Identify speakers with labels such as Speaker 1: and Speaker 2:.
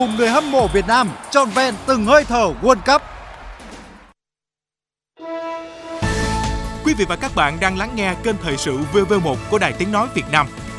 Speaker 1: cùng người hâm mộ Việt Nam trọn vẹn từng hơi thở World Cup.
Speaker 2: Quý vị và các bạn đang lắng nghe kênh thời sự VV1 của Đài Tiếng nói Việt Nam.